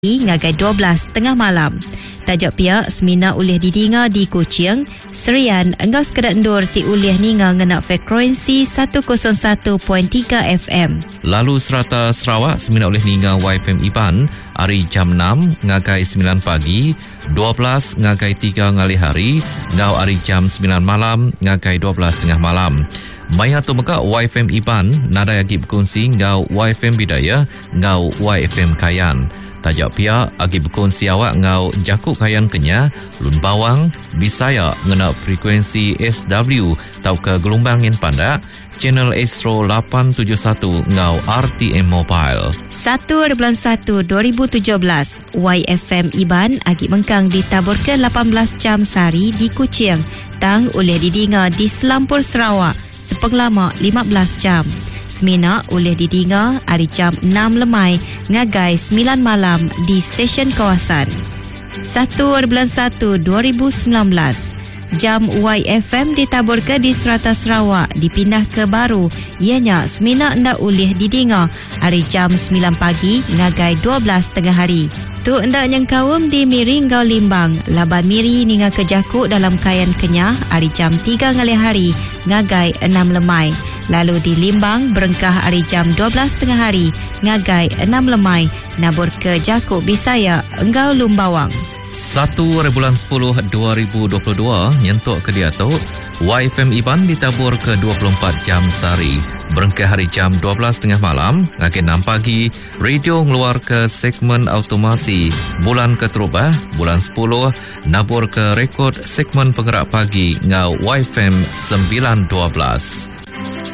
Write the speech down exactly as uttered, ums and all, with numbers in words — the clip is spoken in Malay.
ngagai dua belas tengah malam. Tajuk pihak semina ulih didinga di Kuching, Serian engkau sekedak endur ti ulih ninga ngenak frekuensi seratus satu perpuluhan tiga F M. Lalu serata Sarawak semina ulih ninga Y F M Iban hari jam enam ngagai sembilan pagi, dua belas ngagai tiga ngali hari, ngau hari jam sembilan malam ngagai dua belas tengah malam. Maya tu maka Y F M Iban nada yagi berkongsi ngau Y F M Bidaya ngau Y F M Kayan. Tajak pihak agi berkongsi awak ngau Jakuk Kayan Kenya, Lun Bawang, Bisaya ngena frekuensi S W tau ke gelombang yang pandak, channel Astro lapan tujuh satu ngau R T M Mobile. satu bulan satu dua ribu tujuh belas, Y F M Iban agi mengkang ditabur ke lapan belas jam sehari di Kuching, tang oleh didinga di Selampur Sarawak, sepenglama lima belas jam. Semina oleh didinga hari jam enam lemai ngagai sembilan malam di stesen kawasan. satu bulan satu dua ribu sembilan belas, jam Y F M ditabur ke di Serata Sarawak dipindah ke baru, ianya semina anda oleh didinga hari jam sembilan pagi ngagai dua belas tengah hari. Tu anda yang kawum di Miri ngau Limbang, laban Miri ninga ke Jakuk dalam Kayan Kenyah hari jam tiga ngali hari ngagai enam lemai. Lalu di Limbang berengkah hari jam dua belas tengah hari ngagai enam lemai nabur ke Jakuk Bisaya engkau Lumbawang. satu bulan sepuluh dua ribu dua puluh dua nyentuk ke dia tu Y F M Iban ditabur ke dua puluh empat jam sehari. Berengkah hari jam dua belas tengah malam ngagai enam pagi radio ngeluar ke segmen automasi bulan ke terubah bulan sepuluh nabur ke rekod segmen penggerak pagi ngau Y F M sembilan dua belas.